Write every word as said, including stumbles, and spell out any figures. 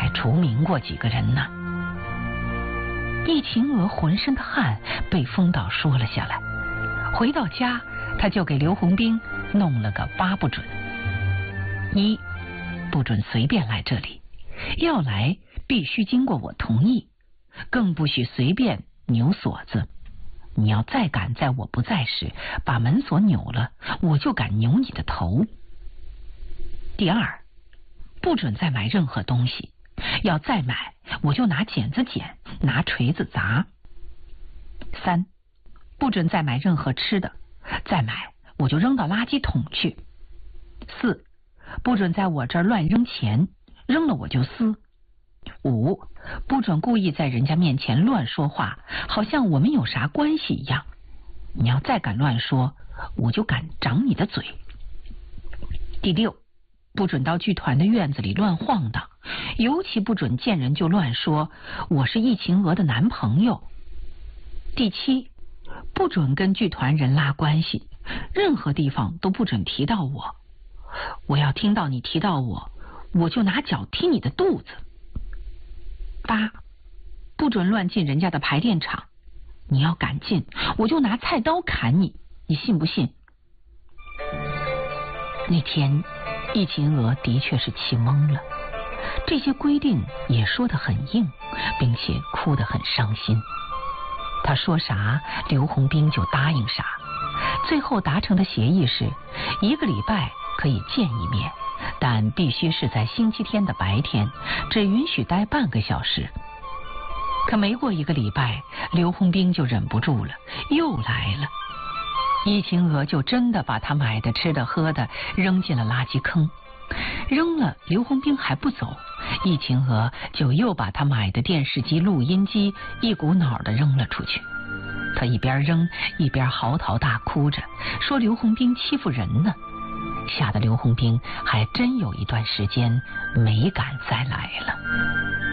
除名过几个人呢。易秦娥浑身的汗被风倒说了下来，回到家，他就给刘洪兵弄了个八不准：一，不准随便来这里，要来必须经过我同意，更不许随便扭锁子。你要再敢在我不在时把门锁扭了，我就敢扭你的头。第二，不准再买任何东西，要再买我就拿剪子剪，拿锤子砸。三，不准再买任何吃的，再买我就扔到垃圾桶去。四，不准在我这儿乱扔钱，扔了我就撕。五，不准故意在人家面前乱说话，好像我们有啥关系一样。你要再敢乱说，我就敢掌你的嘴。第六，不准到剧团的院子里乱晃荡，尤其不准见人就乱说我是易秦娥的男朋友。第七，不准跟剧团人拉关系，任何地方都不准提到我。我要听到你提到我，我就拿脚踢你的肚子。八，不准乱进人家的排练场，你要敢进，我就拿菜刀砍你，你信不信？那天易秦娥的确是气懵了，这些规定也说得很硬，并且哭得很伤心。他说啥，刘洪兵就答应啥。最后达成的协议是，一个礼拜可以见一面，但必须是在星期天的白天，只允许待半个小时。可没过一个礼拜，刘洪兵就忍不住了，又来了。易秦娥就真的把他买的吃的喝的扔进了垃圾坑，扔了刘洪兵还不走，易秦娥就又把他买的电视机、录音机一股脑的扔了出去。他一边扔一边嚎啕大哭着，说刘洪兵欺负人呢，吓得刘洪兵还真有一段时间没敢再来了。